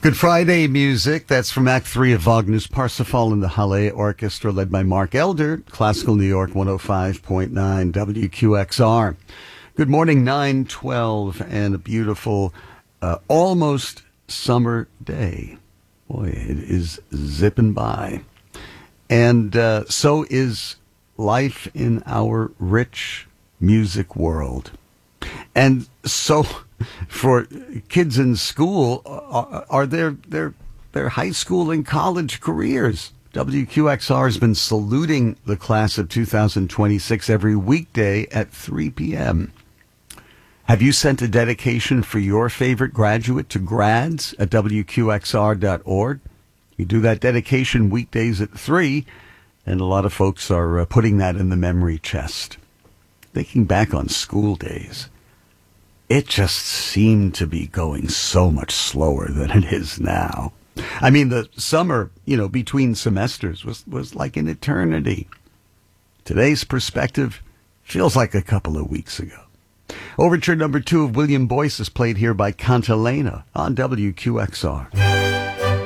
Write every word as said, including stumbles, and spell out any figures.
Good Friday music. That's from Act Three of Wagner's Parsifal and the Halle Orchestra, led by Mark Elder. Classical New York, one oh five point nine W Q X R. Good morning, nine twelve, and a beautiful, uh, almost summer day. Boy, it is zipping by. And uh, so is life in our rich music world. And so for kids in school, are, are their, their, their high school and college careers. W Q X R has been saluting the class of two thousand twenty-six every weekday at three p.m. Have you sent a dedication for your favorite graduate to grads at W Q X R dot org? You do that dedication weekdays at three, and a lot of folks are uh, putting that in the memory chest. Thinking back on school days, it just seemed to be going so much slower than it is now. I mean, the summer, you know, between semesters was, was like an eternity. Today's perspective feels like a couple of weeks ago. Overture number two of William Boyce is played here by Cantilena on W Q X R.